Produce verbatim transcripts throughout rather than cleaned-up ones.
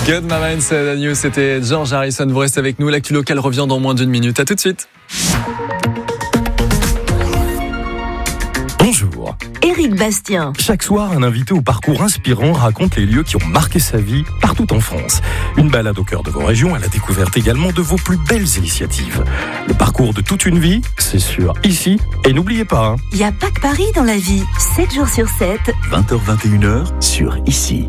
Good Mama and Said News, c'était George Harrison. Vous restez avec nous. L'actu locale revient dans moins d'une minute. À tout de suite. Bonjour. Éric Bastien. Chaque soir, un invité au parcours inspirant raconte les lieux qui ont marqué sa vie partout en France. Une balade au cœur de vos régions à la découverte également de vos plus belles initiatives. Le parcours de toute une vie, c'est sur Ici. Et n'oubliez pas, hein, il n'y a pas que Paris dans la vie. sept jours sur sept. vingt heures vingt et une heures sur Ici.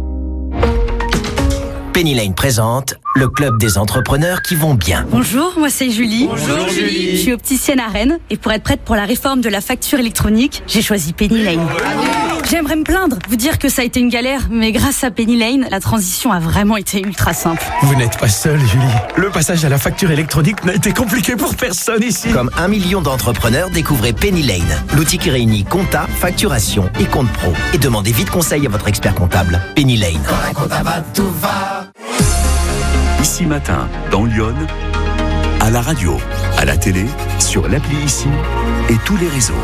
Penny Lane présente le club des entrepreneurs qui vont bien. Bonjour, moi c'est Julie. Bonjour Julie. Je suis opticienne à Rennes et pour être prête pour la réforme de la facture électronique, j'ai choisi Penny Lane. J'aimerais me plaindre, vous dire que ça a été une galère, mais grâce à Penny Lane, la transition a vraiment été ultra simple. Vous n'êtes pas seule, Julie. Le passage à la facture électronique n'a été compliqué pour personne ici. Comme un million d'entrepreneurs, découvrez Penny Lane, l'outil qui réunit compta, facturation et compte pro. Et demandez vite conseil à votre expert comptable. Penny Lane. Quand un comptable va, tout va. Ici matin, dans Lyon, à la radio, à la télé, sur l'appli Ici et tous les réseaux.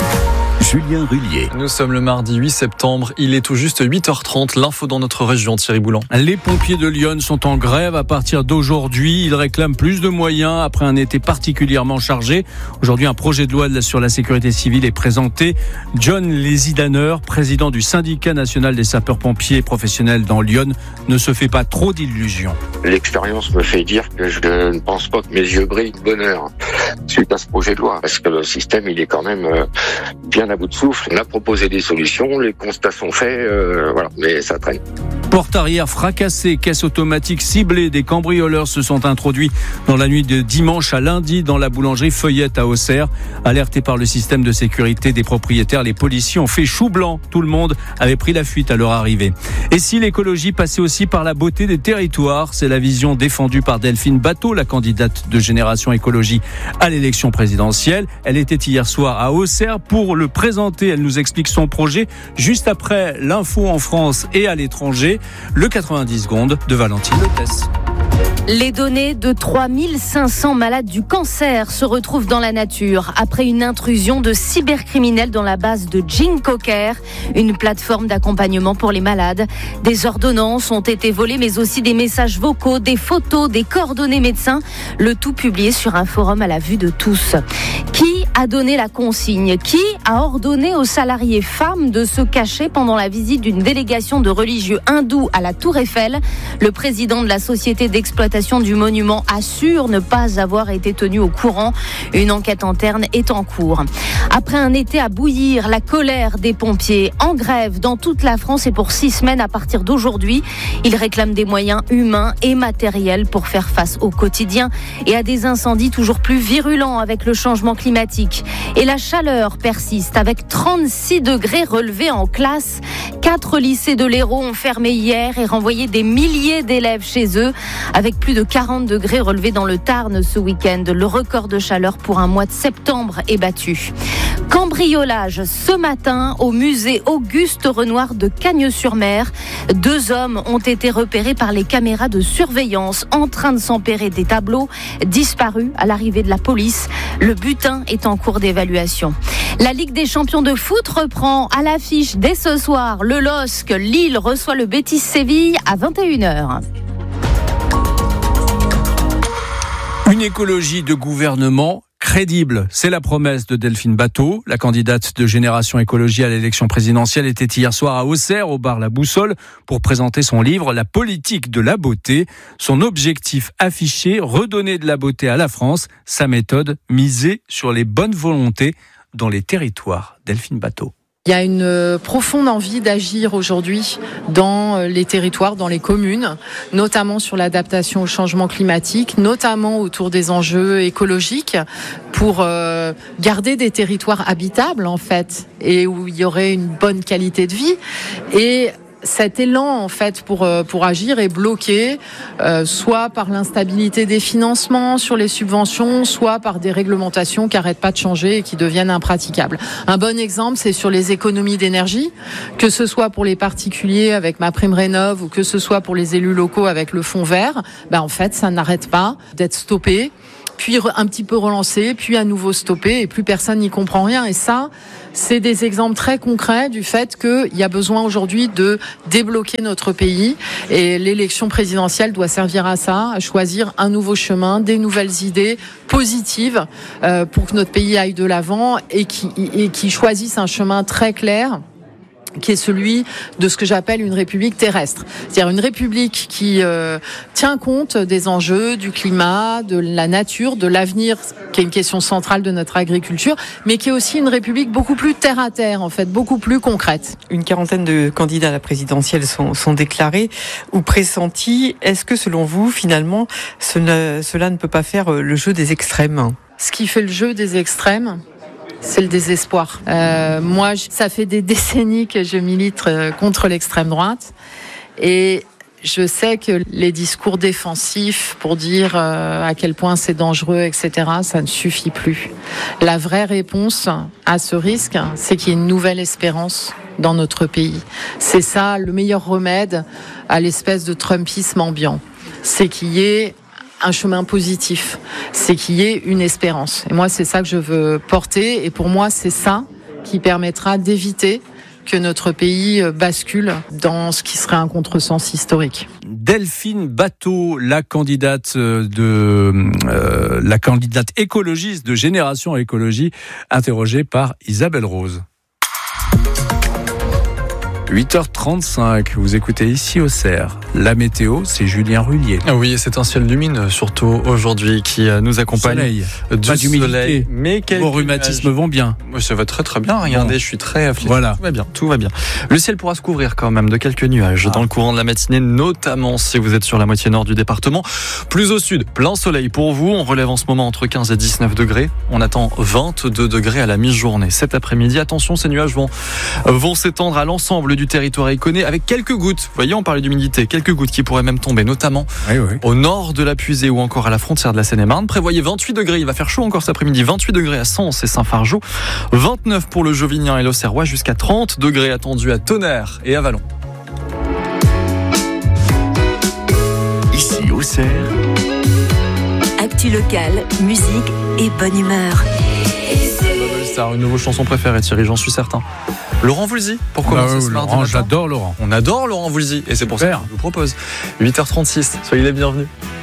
Julien Rullier. Nous sommes le mardi huit septembre, il est tout juste huit heures trente, l'info dans notre région, Thierry Boulan. Les pompiers de Lyon sont en grève à partir d'aujourd'hui. Ils réclament plus de moyens après un été particulièrement chargé. Aujourd'hui, un projet de loi sur la sécurité civile est présenté. John Lézidaner, président du syndicat national des sapeurs-pompiers professionnels dans Lyon, ne se fait pas trop d'illusions. L'expérience me fait dire que je ne pense pas que mes yeux brillent de bonheur suite à ce projet de loi, parce que le système il est quand même bien à bout de souffle. On a proposé des solutions, les constats sont faits, euh, voilà, mais ça traîne. Porte arrière fracassée, caisse automatique ciblée, des cambrioleurs se sont introduits dans la nuit de dimanche à lundi dans la boulangerie Feuillette à Auxerre. Alertés par le système de sécurité des propriétaires, les policiers ont fait chou blanc. Tout le monde avait pris la fuite à leur arrivée. Et si l'écologie passait aussi par la beauté des territoires, c'est la vision défendue par Delphine Batho, la candidate de Génération Écologie à l'élection présidentielle. Elle était hier soir à Auxerre pour le présenter. Elle nous explique son projet juste après l'info en France et à l'étranger. Le quatre-vingt-dix secondes de Valentine Lopez. Les données de trois mille cinq cents malades du cancer se retrouvent dans la nature après une intrusion de cybercriminels dans la base de GeneCocker, une plateforme d'accompagnement pour les malades. Des ordonnances ont été volées, mais aussi des messages vocaux, des photos, des coordonnées médecins, le tout publié sur un forum à la vue de tous. Qui a donné la consigne ? Qui a ordonné aux salariés femmes de se cacher pendant la visite d'une délégation de religieux hindous à la Tour Eiffel ? Le président de la société d'exploitation du monument assure ne pas avoir été tenu au courant. Une enquête interne est en cours. Après un été à bouillir, la colère des pompiers en grève dans toute la France et pour six semaines à partir d'aujourd'hui. Ils réclament des moyens humains et matériels pour faire face au quotidien et à des incendies toujours plus virulents avec le changement climatique. Et la chaleur persiste avec trente-six degrés relevés en classe. Quatre lycées de l'Hérault ont fermé hier et renvoyé des milliers d'élèves chez eux avec plus de quarante degrés relevés dans le Tarn ce week-end. Le record de chaleur pour un mois de septembre est battu. Cambriolage ce matin au musée Auguste Renoir de Cagnes-sur-Mer. Deux hommes ont été repérés par les caméras de surveillance en train de s'emparer des tableaux, disparus à l'arrivée de la police. Le butin est en cours d'évaluation. La Ligue des champions de foot reprend à l'affiche dès ce soir. Le L O S C, Lille reçoit le Betis Séville à vingt et une heures. Une écologie de gouvernement crédible, c'est la promesse de Delphine Batho. La candidate de Génération Écologie à l'élection présidentielle était hier soir à Auxerre, au bar La Boussole, pour présenter son livre « La politique de la beauté ». Son objectif affiché, redonner de la beauté à la France. Sa méthode, miser sur les bonnes volontés dans les territoires. Delphine Batho. Il y a une profonde envie d'agir aujourd'hui dans les territoires, dans les communes, notamment sur l'adaptation au changement climatique, notamment autour des enjeux écologiques, pour euh, garder des territoires habitables en fait, et où il y aurait une bonne qualité de vie. Et cet élan en fait pour pour agir est bloqué euh, soit par l'instabilité des financements sur les subventions, soit par des réglementations qui n'arrêtent pas de changer et qui deviennent impraticables. Un bon exemple, c'est sur les économies d'énergie, que ce soit pour les particuliers avec MaPrimeRénov' ou que ce soit pour les élus locaux avec le fonds vert. Ben en fait, ça n'arrête pas d'être stoppé puis un petit peu relancé, puis à nouveau stoppé, et plus personne n'y comprend rien. Et ça, c'est des exemples très concrets du fait qu'il y a besoin aujourd'hui de débloquer notre pays. Et l'élection présidentielle doit servir à ça, à choisir un nouveau chemin, des nouvelles idées positives euh, pour que notre pays aille de l'avant et qui, et qui choisisse un chemin très clair, qui est celui de ce que j'appelle une république terrestre. C'est-à-dire une république qui euh, tient compte des enjeux, du climat, de la nature, de l'avenir, qui est une question centrale de notre agriculture, mais qui est aussi une république beaucoup plus terre-à-terre, en fait, beaucoup plus concrète. Une quarantaine de candidats à la présidentielle sont, sont déclarés ou pressentis. Est-ce que, selon vous, finalement, cela, cela ne peut pas faire le jeu des extrêmes ? Ce qui fait le jeu des extrêmes, c'est le désespoir. Euh, moi, ça fait des décennies que je milite contre l'extrême droite et je sais que les discours défensifs pour dire euh, à quel point c'est dangereux, et cetera, ça ne suffit plus. La vraie réponse à ce risque, c'est qu'il y ait une nouvelle espérance dans notre pays. C'est ça le meilleur remède à l'espèce de trumpisme ambiant. C'est qu'il y ait un chemin positif, c'est qu'il y ait une espérance. Et moi, c'est ça que je veux porter. Et pour moi, c'est ça qui permettra d'éviter que notre pays bascule dans ce qui serait un contresens historique. Delphine Batho, la candidate de euh, la candidate écologiste de Génération Écologie, interrogée par Isabelle Rose. huit heures trente-cinq, vous écoutez ici au Cerf. La météo, c'est Julien Rullier. Ah oui, c'est un ciel lumineux, surtout aujourd'hui, qui nous accompagne. Soleil, du pas d'humidité. Soleil, mais quelques vos rhumatismes nuages. Vont bien. Ça va très très bien, regardez, bon. Je suis très affligé. Voilà. Tout va bien, tout va bien. Le ciel pourra se couvrir quand même de quelques nuages ah. dans le courant de la matinée, notamment si vous êtes sur la moitié nord du département. Plus au sud, plein soleil pour vous. On relève en ce moment entre quinze et dix-neuf degrés. On attend vingt-deux degrés à la mi-journée. Cet après-midi, attention, ces nuages vont, vont s'étendre à l'ensemble du territoire iconné avec quelques gouttes. Vous voyez, on parlait d'humidité, quelques gouttes qui pourraient même tomber, notamment oui, oui. au nord de la Puisée ou encore à la frontière de la Seine-et-Marne. Prévoyez vingt-huit degrés, il va faire chaud encore cet après-midi, vingt-huit degrés à Sens et Saint-Fargeau, vingt-neuf pour le Jovinien et l'Auxerrois, jusqu'à trente degrés attendus à Tonnerre et à Vallon. Ici au Cerf, actu locale, musique et bonne humeur. Une nouvelle chanson préférée, Thierry, j'en suis certain. Laurent Voulzy, pour commencer bah, ce mardi Laurent, matin. J'adore Laurent. On adore Laurent Voulzy et c'est pour Super. Ça que je vous propose. huit heures trente-six, soyez les bienvenus.